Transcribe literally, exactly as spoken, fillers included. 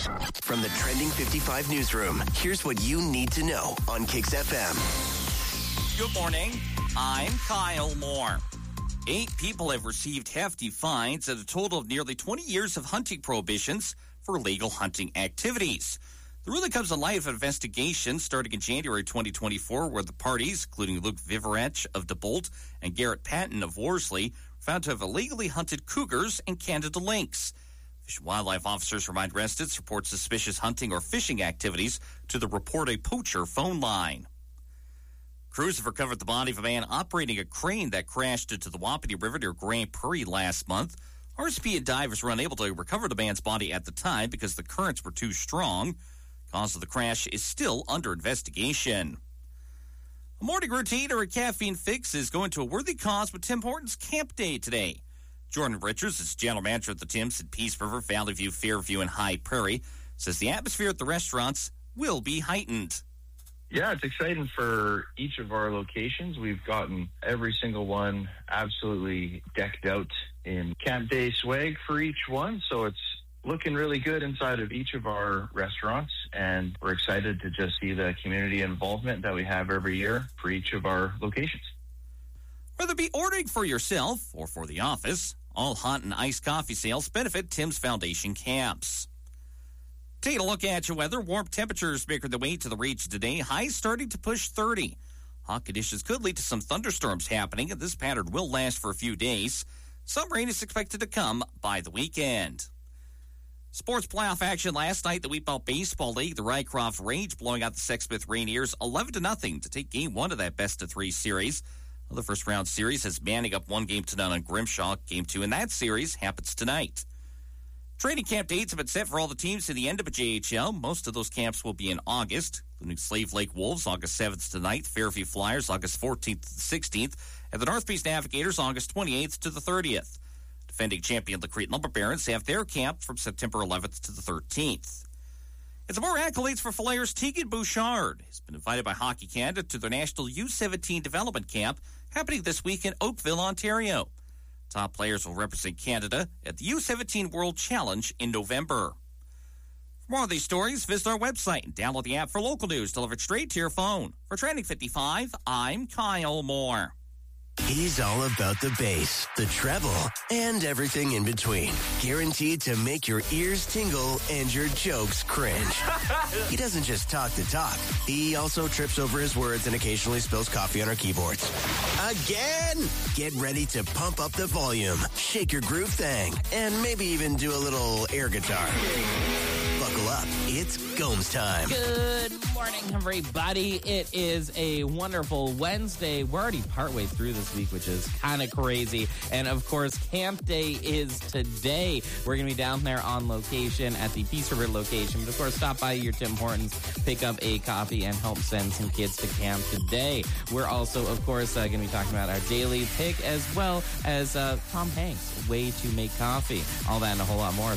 From the Trending fifty-five newsroom, here's what you need to know on Kicks F M. Good morning. I'm Kyle Moore. Eight people have received hefty fines and a total of nearly twenty years of hunting prohibitions for illegal hunting activities. The ruling comes in light of an investigation starting in January twenty twenty-four where the parties, including Luke Viverech of DeBolt and Garrett Patton of Worsley, found to have illegally hunted cougars and Canada lynx. Fish and Wildlife officers remind residents to report suspicious hunting or fishing activities to the Report a Poacher phone line. Crews have recovered the body of a man operating a crane that crashed into the Wapiti River near Grand Prairie last month. R C P and divers were unable to recover the man's body at the time because the currents were too strong. Cause of the crash is still under investigation. A morning routine or a caffeine fix is going to a worthy cause with Tim Hortons Camp Day today. Jordan Richards is general manager at the Tim's in Peace River, Valley View, Fairview, and High Prairie. Says the atmosphere at the restaurants will be heightened. Yeah, it's exciting for each of our locations. We've gotten every single one absolutely decked out in Camp Day swag for each one. So it's looking really good inside of each of our restaurants. And we're excited to just see the community involvement that we have every year for each of our locations. Whether it be ordering for yourself or for the office, all hot and iced coffee sales benefit Tim's Foundation camps. Taking a look at your weather, warm temperatures making their way to the region today. Highs starting to push thirty. Hot conditions could lead to some thunderstorms happening, and this pattern will last for a few days. Some rain is expected to come by the weekend. Sports playoff action last night, the Wheatbelt Baseball League, the Rycroft Range blowing out the Sexsmith Rainiers eleven to nothing to take game one of that best of three series. Well, the first round series has Manning up one game to none on Grimshaw. Game two in that series happens tonight. Training camp dates have been set for all the teams in the end of a J H L. Most of those camps will be in August, including Slave Lake Wolves, August seventh to ninth, Fairview Flyers, August fourteenth to the sixteenth, and the North Beach Navigators, August twenty-eighth to the thirtieth. Defending champion the Crete Lumber Barons have their camp from September eleventh to the thirteenth. And some more accolades for Flyers. Tegan Bouchard has been invited by Hockey Canada to their National U seventeen Development Camp happening this week in Oakville, Ontario. Top players will represent Canada at the U seventeen World Challenge in November. For more of these stories, visit our website and download the app for local news delivered straight to your phone. For Trending fifty-five, I'm Kyle Moore. He's all about the bass, the treble, and everything in between. Guaranteed to make your ears tingle and your jokes cringe. He doesn't just talk the talk. He also trips over his words and occasionally spills coffee on our keyboards. Again! Get ready to pump up the volume, shake your groove thing, and maybe even do a little air guitar. Buckle up. It's Gomes time. Good morning, everybody. It is a wonderful Wednesday. We're already partway through this week, which is kind of crazy. And, of course, Camp Day is today. We're going to be down there on location at the Peace River location. But, of course, stop by your Tim Hortons, pick up a coffee, and help send some kids to camp today. We're also, of course, uh, going to be talking about our daily pick as well as uh, Tom Hanks' way to make coffee. All that and a whole lot more.